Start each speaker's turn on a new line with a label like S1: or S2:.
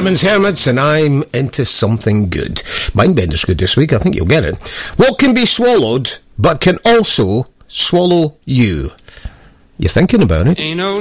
S1: Herman's Hermits, and I'm into something good. Mindbender's good this week, I think you'll get it. What can be swallowed, but can also swallow you? You're thinking about it.
S2: Ain't no